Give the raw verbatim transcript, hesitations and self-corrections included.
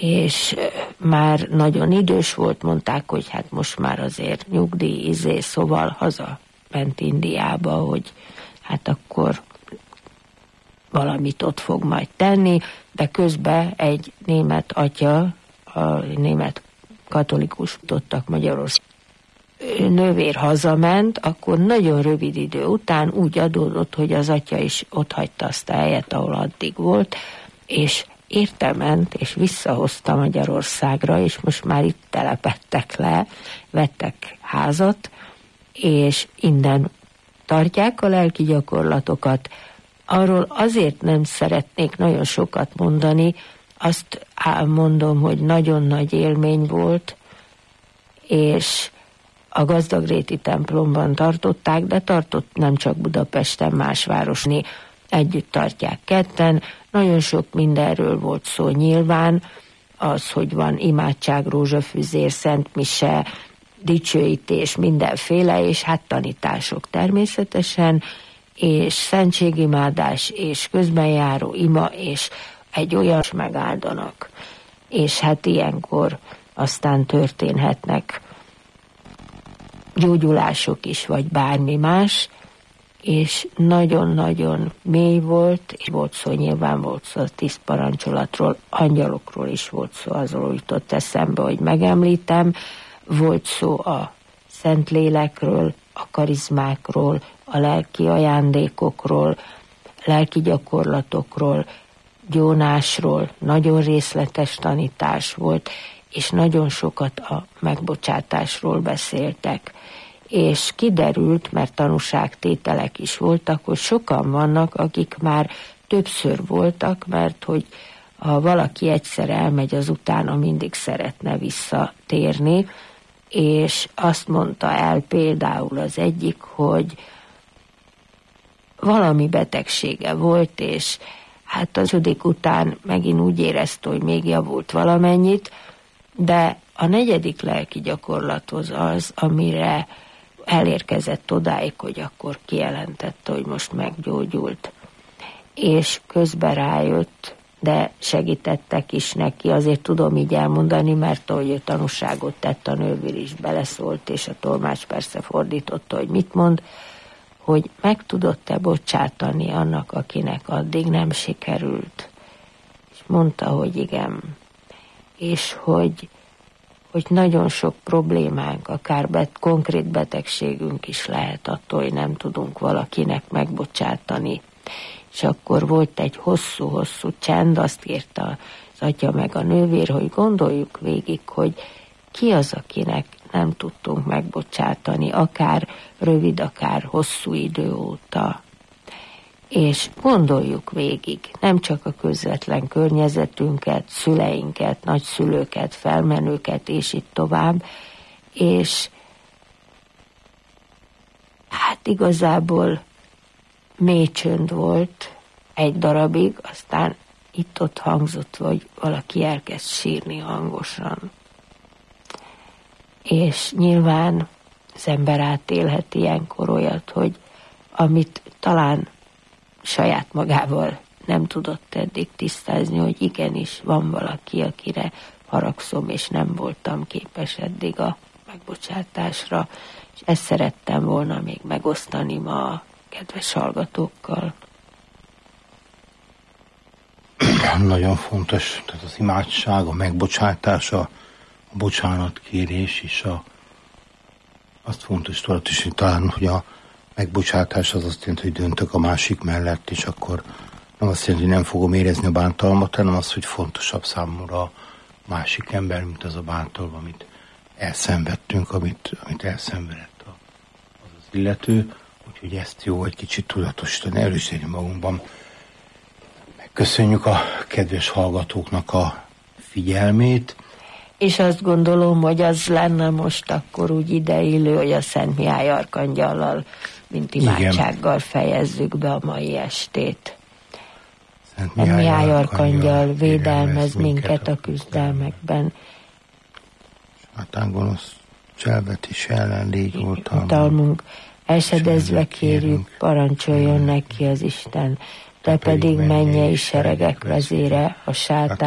és már nagyon idős volt, mondták, hogy hát most már azért nyugdíj, izé, szóval haza ment Indiába, hogy hát akkor valamit ott fog majd tenni, de közben egy német atya, a német katolikus tudtak Magyarországon, nővér hazament, akkor nagyon rövid idő után úgy adódott, hogy az atya is ott hagyta azt a helyet, ahol addig volt, és érte ment, és visszahozta Magyarországra, és most már itt telepedtek le, vettek házat, és innen tartják a lelki gyakorlatokat. Arról azért nem szeretnék nagyon sokat mondani, azt mondom, hogy nagyon nagy élmény volt, és a Gazdagréti templomban tartották, de tartott nem csak Budapesten, más városni, együtt tartják ketten. Nagyon sok mindenről volt szó nyilván, az, hogy van imádság, rózsafüzér, szentmise, dicsőítés, mindenféle, és hát tanítások természetesen, és szentségimádás, és közbenjáró ima, és egy olyan megáldanak. És hát ilyenkor aztán történhetnek gyógyulások is, vagy bármi más, és nagyon-nagyon mély volt, és volt szó, nyilván volt szó a tíz parancsolatról, angyalokról is volt szó, azról jutott eszembe, hogy megemlítem, volt szó a Szentlélekről, a karizmákról, a lelki ajándékokról, lelki gyakorlatokról, gyónásról, nagyon részletes tanítás volt, és nagyon sokat a megbocsátásról beszéltek. És kiderült, mert tanúságtételek is voltak, hogy sokan vannak, akik már többször voltak, mert hogy ha valaki egyszer elmegy, az utána mindig szeretne visszatérni, és azt mondta el például az egyik, hogy valami betegsége volt, és hát az ötödik után megint úgy érezte, hogy még javult valamennyit, de a negyedik lelki gyakorlathoz az, amire elérkezett odáig, hogy akkor kijelentette, hogy most meggyógyult. És közben rájött, de segítettek is neki, azért tudom így elmondani, mert ahogy ő tanúságot tett, a nővér is beleszólt, és a tolmács persze fordította, hogy mit mond, hogy meg tudott-e bocsátani annak, akinek addig nem sikerült. És mondta, hogy igen. És hogy, hogy nagyon sok problémánk, akár bet, konkrét betegségünk is lehet attól, hogy nem tudunk valakinek megbocsátani. És akkor volt egy hosszú-hosszú csend, azt írta az atya meg a nővér, hogy gondoljuk végig, hogy ki az, akinek nem tudtunk megbocsátani, akár rövid, akár hosszú idő óta. És gondoljuk végig, nem csak a közvetlen környezetünket, szüleinket, nagyszülőket, felmenőket, és itt tovább, és hát igazából mély csönd volt egy darabig, aztán itt-ott hangzott, hogy valaki elkezd sírni hangosan. És nyilván az ember átélhet ilyenkor olyat, hogy amit talán saját magával nem tudott eddig tisztázni, hogy igenis van valaki, akire haragszom, és nem voltam képes eddig a megbocsátásra, és ezt szerettem volna még megosztani ma a kedves hallgatókkal. Nagyon fontos, tehát az imádság, a megbocsátása, a bocsánatkérés is, a, azt fontos tudatosítani talán, hogy a megbocsátás az azt jelenti, hogy döntök a másik mellett, és akkor nem azt jelenti, hogy nem fogom érezni a bántalmat, hanem az, hogy fontosabb számomra a másik ember, mint az a bántalom, amit elszenvedtünk, amit, amit elszenvedett az, az illető. Úgyhogy ezt jó egy kicsit tudatosítani, erősíteni magunkban. Köszönjük a kedves hallgatóknak a figyelmét. És azt gondolom, hogy az lenne most akkor úgy ideillő, hogy a Szent Mihály arkangyallal, mint imádsággal fejezzük be a mai estét. Szent Mihály, Mihály arkangyal védelmez minket a küzdelmekben. Sátán gonosz cselvetés ellen légy oltalmunk. Esedezve kérjük, parancsoljon neki az Isten, te pedig mennyei seregek vezére, a sátán